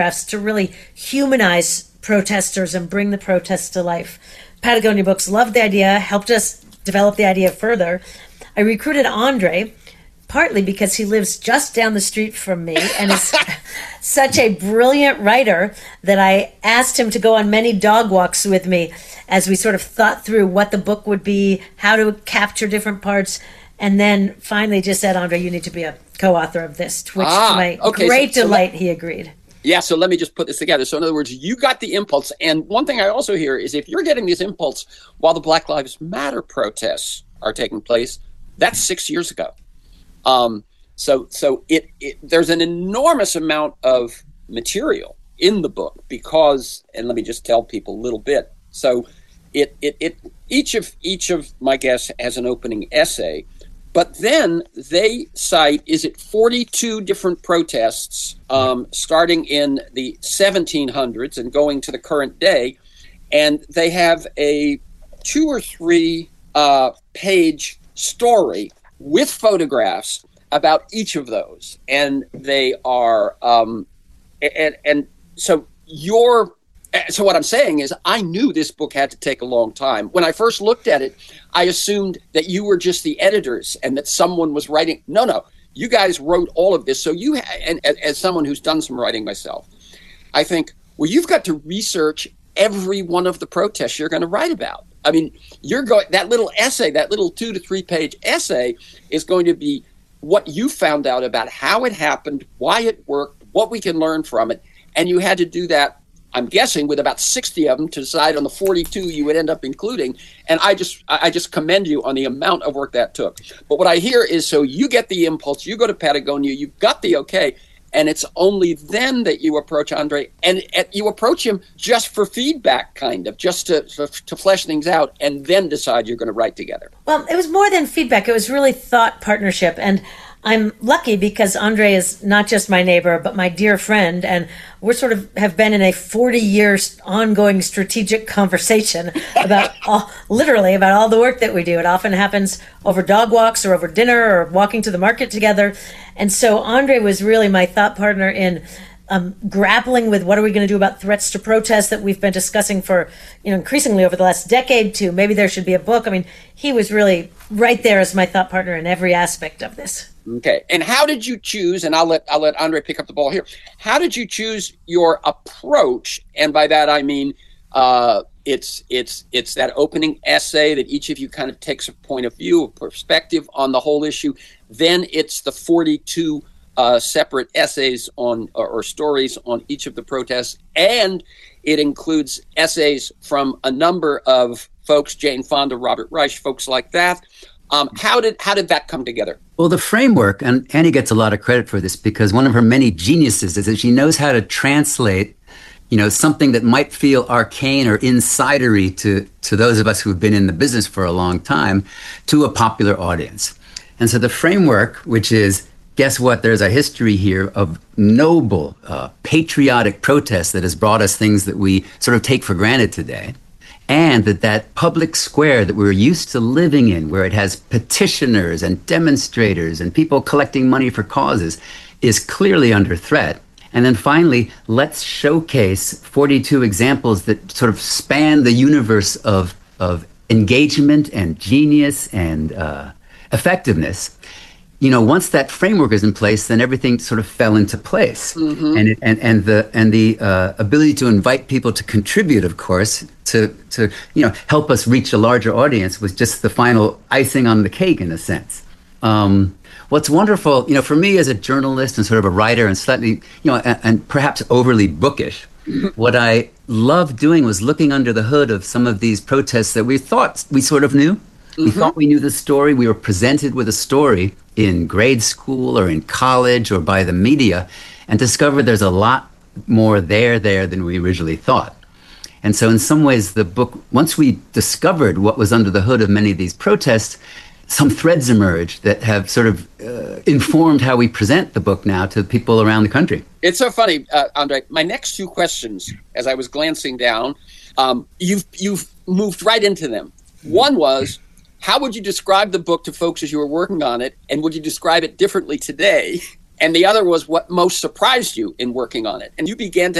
to really humanize protesters and bring the protests to life. Patagonia Books loved the idea, helped us develop the idea further. I recruited Andre, partly because he lives just down the street from me and is such a brilliant writer that I asked him to go on many dog walks with me as we sort of thought through what the book would be, how to capture different parts, and then finally just said, Andre, you need to be a co-author of this, to which to my great delight, he agreed. Yeah, so let me just put this together. So in other words, you got the impulse. And one thing I also hear is if you're getting this impulse while the Black Lives Matter protests are taking place, that's 6 years ago. So there's an enormous amount of material in the book because, and let me just tell people a little bit. So each of my guests has an opening essay. But then they cite, 42 different protests starting in the 1700s and going to the current day. And they have a 2 or 3 page story with photographs about each of those. And they are, so what I'm saying is I knew this book had to take a long time. When I first looked at it, I assumed that you were just the editors and that someone was writing. No, you guys wrote all of this. So and as someone who's done some writing myself, I think, well, you've got to research every one of the protests you're going to write about. I mean, that little essay, that little 2 to 3 page essay is going to be what you found out about how it happened, why it worked, what we can learn from it. And you had to do that, I'm guessing, with about 60 of them to decide on the 42 you would end up including. And I just commend you on the amount of work that took. But what I hear is, so you get the impulse, you go to Patagonia, you've got the okay, and it's only then that you approach Andre, and you approach him just for feedback, kind of, just to flesh things out, and then decide you're going to write together. Well, it was more than feedback. It was really thought partnership. And I'm lucky because Andre is not just my neighbor, but my dear friend. And we're sort of have been in a 40-year ongoing strategic conversation about literally about all the work that we do. It often happens over dog walks or over dinner or walking to the market together. And so Andre was really my thought partner in grappling with what are we going to do about threats to protest that we've been discussing for, increasingly over the last decade to maybe there should be a book. I mean, he was really right there as my thought partner in every aspect of this. Okay. And how did you choose, and I'll let Andre pick up the ball here. How did you choose your approach? And by that, I mean, it's that opening essay that each of you kind of takes a point of view, a perspective on the whole issue. Then it's the 42 separate essays on or stories on each of the protests. And it includes essays from a number of folks, Jane Fonda, Robert Reich, folks like that. How did that come together? Well, the framework, and Annie gets a lot of credit for this because one of her many geniuses is that she knows how to translate, something that might feel arcane or insidery to those of us who've been in the business for a long time to a popular audience. And so the framework, which is, guess what? There's a history here of noble, patriotic protest that has brought us things that we sort of take for granted today. And that public square that we're used to living in, where it has petitioners and demonstrators and people collecting money for causes, is clearly under threat. And then finally, let's showcase 42 examples that sort of span the universe of engagement and genius and effectiveness. Once that framework is in place, then everything sort of fell into place. Mm-hmm. And the ability to invite people to contribute, of course, to help us reach a larger audience was just the final icing on the cake, in a sense. What's wonderful, for me as a journalist and sort of a writer and slightly, and perhaps overly bookish, what I loved doing was looking under the hood of some of these protests that we thought we sort of knew. We mm-hmm. thought we knew the story. We were presented with a story in grade school or in college or by the media and discovered there's a lot more there than we originally thought. And so in some ways, the book, once we discovered what was under the hood of many of these protests, some threads emerged that have sort of informed how we present the book now to people around the country. It's so funny, Andre. My next 2 questions, as I was glancing down, you've moved right into them. One was, how would you describe the book to folks as you were working on it? And would you describe it differently today? and the other was what most surprised you in working on it. And you began to